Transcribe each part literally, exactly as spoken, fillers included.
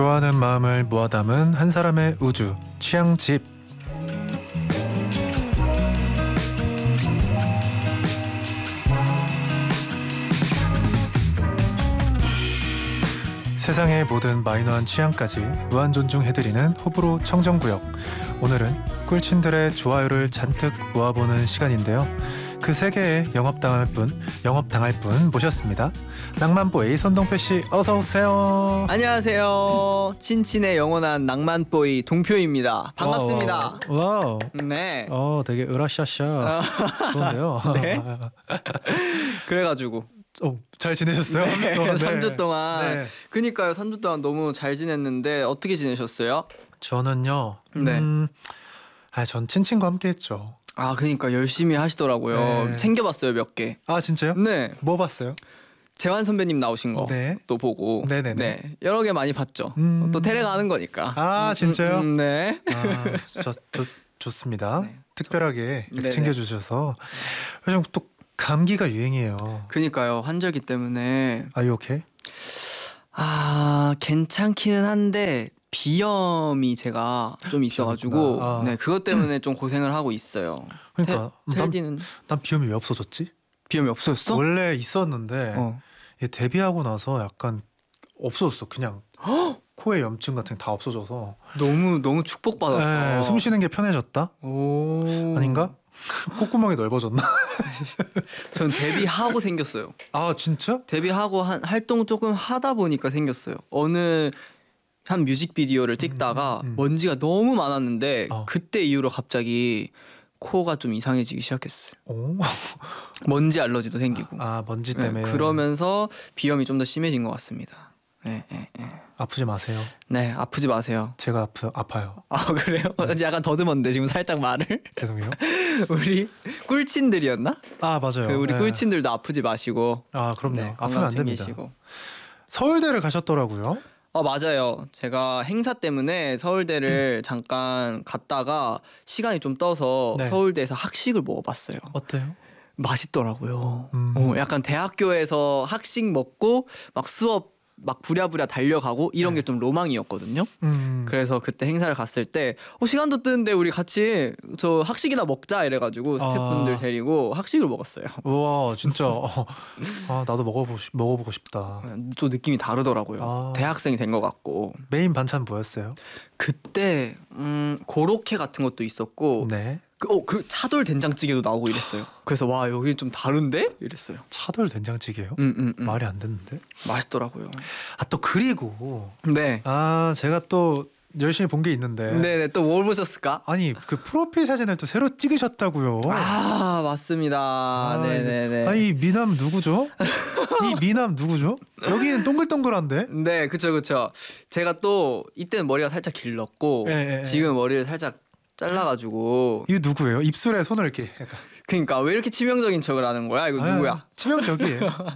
좋아하는 마음을 모아 담은 한 사람의 우주, 취향집. 세상의 모든 마이너한 취향까지 무한 존중해드리는 호불호 청정구역. 오늘은 꿀친들의 좋아요를 잔뜩 모아보는 시간인데요. 그 세계에 영업당할 분, 영업당할 분 모셨습니다. 낭만보이 선동표씨 어서오세요. 안녕하세요. 친친의 영원한 낭만보이 동표입니다. 반갑습니다. 와우, 와우. 네. 어, 되게 으라샤샤. 좋은데요. 네. 그래가지고 어, 잘 지내셨어요? 네, 삼 주 동안. 삼 주 동안. 네. 그니까요. 삼 주 동안 너무 잘 지냈는데 어떻게 지내셨어요? 저는요. 네. 음, 아, 전 친친과 함께했죠. 아, 그니까 열심히 하시더라고요. 네. 챙겨봤어요, 몇 개. 아, 진짜요? 네. 뭐 봤어요? 재환 선배님 나오신 거 네. 또 보고. 네네네. 네. 여러 개 많이 봤죠. 음. 또 테레가 하는 거니까. 아, 진짜요? 음, 음, 네. 아, 좋, 좋, 좋습니다. 네. 특별하게 이렇게 네네. 챙겨주셔서. 요즘 또 감기가 유행이에요. 그니까요. 환절기 때문에. Are you okay? 아, 괜찮기는 한데 비염이 제가 좀 있어가지고 비염이구나. 아. 네, 그것 때문에 좀 고생을 하고 있어요. 그러니까 테, 난, 텔디는 난 비염이 왜 없어졌지? 비염이 없어졌어? 원래 있었는데 어. 얘 데뷔하고 나서 약간 없어졌어. 그냥 코에 염증 같은 게 다 없어져서 너무 너무 축복받았다. 에, 숨 쉬는 게 편해졌다? 오. 아닌가? 콧구멍이 넓어졌나? 전 데뷔하고 생겼어요. 아, 진짜? 데뷔하고 한 활동 조금 하다 보니까 생겼어요. 어느 한 뮤직비디오를 찍다가 음, 음. 먼지가 너무 많았는데 어. 그때 이후로 갑자기 코가 좀 이상해지기 시작했어요. 오. 먼지 알러지도 생기고. 아, 먼지 네, 때문에. 그러면서 비염이 좀 더 심해진 것 같습니다. 네, 네, 네. 아프지 마세요. 네, 아프지 마세요. 제가 아프, 아파요. 아, 그래요? 약간 더듬었는데 지금 살짝 말을. 죄송해요. 우리 꿀친들이었나? 아, 맞아요. 그 우리 네. 꿀친들도 아프지 마시고. 아, 그럼요. 네, 아프면 건강 안 됩니다. 챙기시고. 서울대를 가셨더라고요. 아, 맞아요. 제가 행사 때문에 서울대를 잠깐 갔다가 시간이 좀 떠서 네. 서울대에서 학식을 먹어봤어요. 어때요? 맛있더라고요. 음. 어, 약간 대학교에서 학식 먹고 막 수업 막 부랴부랴 달려가고 이런 네. 게 좀 로망이었거든요. 음. 그래서 그때 행사를 갔을 때 어, 시간도 뜨는데 우리 같이 저 학식이나 먹자 이래가지고 스태프분들 아. 데리고 학식을 먹었어요. 우와, 진짜. 어. 아, 나도 먹어보고, 싶, 먹어보고 싶다. 또 느낌이 다르더라고요. 아. 대학생이 된 것 같고. 메인 반찬 뭐였어요? 그때 음, 고로케 같은 것도 있었고 네. 그, 어, 그 차돌 된장찌개도 나오고 이랬어요. 그래서 와, 여기 좀 다른데? 이랬어요. 차돌 된장찌개요? 음, 음, 음. 말이 안 됐는데. 맛있더라고요. 아, 또 그리고 네. 아, 제가 또 열심히 본 게 있는데. 네네, 또 뭘 보셨을까? 아니, 그 프로필 사진을 또 새로 찍으셨다고요. 아, 맞습니다. 아, 네네네. 아니, 이 미남 누구죠? 이 미남 누구죠? 여기는 동글동글한데. 네, 그쵸, 그쵸. 제가 또 이때는 머리가 살짝 길렀고 예, 예, 지금 머리를 살짝 잘라가지고. 이거 누구예요? 입술에 손을 이렇게 약간. 그러니까 왜 이렇게 치명적인 척을 하는 거야? 이거 아, 누구야? 치명적이에요.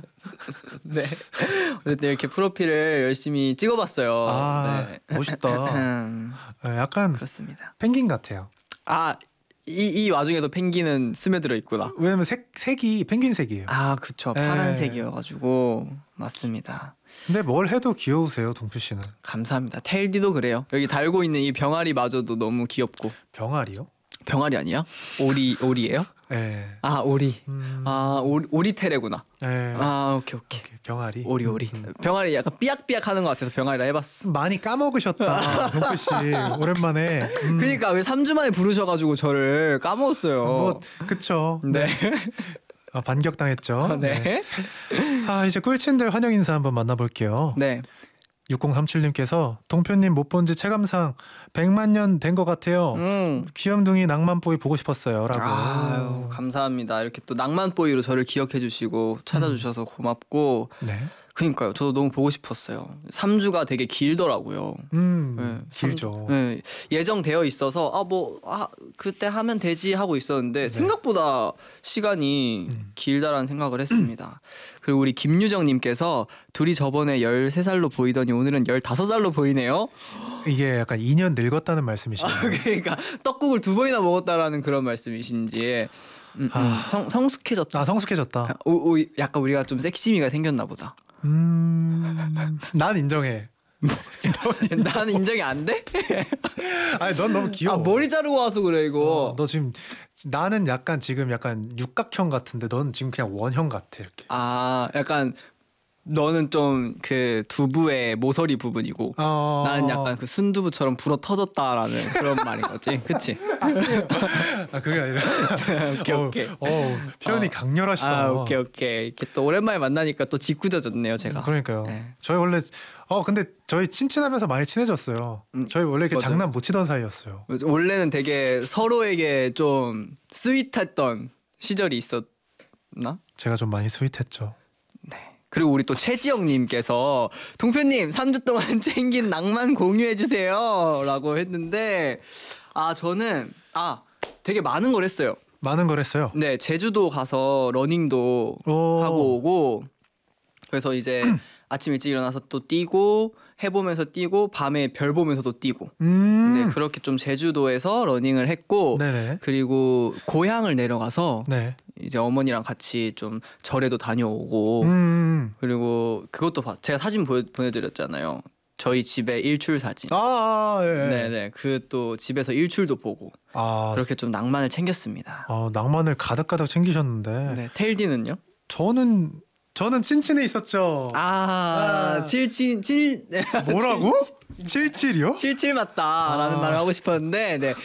네. 어쨌든 이렇게 프로필을 열심히 찍어봤어요. 아, 네. 멋있다. 음, 예, 약간 그렇습니다. 펭귄 같아요. 아, 이, 이 와중에도 펭귄은 스며들어 있구나. 왜냐면 색 색이 펭귄 색이에요. 아, 그쵸. 네. 파란색이어가지고 맞습니다. 근데 뭘 해도 귀여우세요, 동표 씨는. 감사합니다. 텔디도 그래요. 여기 달고 있는 이 병아리마저도 너무 귀엽고. 병아리요? 병아리 아니야? 오리 오리예요? 예. 아, 오리. 음, 아, 오리, 오리테레구나. 예. 아, 오케이 오케이. 오케이, 병아리. 오리 오리. 음, 음. 병아리 약간 삐약삐약 하는 것 같아서 병아리라 해봤어. 많이 까먹으셨다, 동표 씨. 오랜만에. 음, 그러니까 왜 삼 주 만에 부르셔가지고 저를 까먹었어요. 뭐 그쵸. 네. 아, 반격당했죠. 네. 아, 이제 꿀친들 환영 인사 한번 만나볼게요. 네. 육공삼칠님께서 동표님 못 본 지 체감상 백만 년 된 것 같아요. 음. 귀염둥이 낭만보이 보고 싶었어요. 라고. 아유, 감사합니다. 이렇게 또 낭만보이로 저를 기억해주시고 찾아주셔서 고맙고. 네. 그러니까요. 저도 너무 보고 싶었어요. 삼 주가 되게 길더라고요. 음, 네, 길죠. 삼- 네, 예정되어 있어서 아 뭐 아, 그때 하면 되지 하고 있었는데 생각보다 시간이 음. 길다라는 생각을 했습니다. 그리고 우리 김유정님께서 둘이 저번에 열세 살로 보이더니 오늘은 열다섯 살로 보이네요. 이게 약간 이 년 늙었다는 말씀이시네요. 그러니까 떡국을 두 번이나 먹었다라는 그런 말씀이신지 음, 음, 아. 성, 성숙해졌다. 아, 성숙해졌다. 오, 오, 약간 우리가 좀 섹시미가 생겼나 보다. 음, 난 인정해. 나는 인정이 안 돼? 아니 넌 너무 귀여워. 아 머리 자르고 와서 그래 이거. 어, 너 지금 나는 약간 지금 약간 육각형 같은데 넌 지금 그냥 원형 같아 이렇게. 아 약간 너는 좀 그 두부의 모서리 부분이고 어... 나는 약간 그 순두부처럼 불어 터졌다라는 그런 말인 거지, 그치? 아 그게 아니라. 오케이 어, 오케이. 어 표현이 어. 강렬하시다. 아 오케이 오케이. 이렇게 또 오랜만에 만나니까 또 짓궂어졌네요 제가. 그러니까요. 네. 저희 원래 어 근데 저희 친친하면서 많이 친해졌어요. 음, 저희 원래 이렇게 맞아요. 장난 못 치던 사이였어요. 원래는 되게 서로에게 좀 스윗했던 시절이 있었나? 제가 좀 많이 스윗했죠. 네. 그리고 우리 또 최지영님께서 동표님 삼 주 동안 챙긴 낭만 공유해 주세요라고 했는데 아 저는 아 되게 많은 걸 했어요. 많은 걸 했어요. 네 제주도 가서 러닝도 오. 하고 오고 그래서 이제 아침 일찍 일어나서 또 뛰고 해보면서 뛰고 밤에 별 보면서도 뛰고 음. 네 그렇게 좀 제주도에서 러닝을 했고 네네. 그리고 고향을 내려가서 네. 이제 어머니랑 같이 좀 절에도 다녀오고 음. 그리고 그것도 봐 제가 사진 보여, 보내드렸잖아요. 저희 집의 일출 사진. 아, 아 예. 예. 네네 그 또 집에서 일출도 보고 아, 그렇게 좀 낭만을 챙겼습니다. 어, 낭만을 가득가득 챙기셨는데 네 테일디는요? 저는 저는 친친에 있었죠. 아, 아. 칠칠 칠 뭐라고? 칠칠이요? 칠칠 맞다라는 아. 말을 하고 싶었는데 네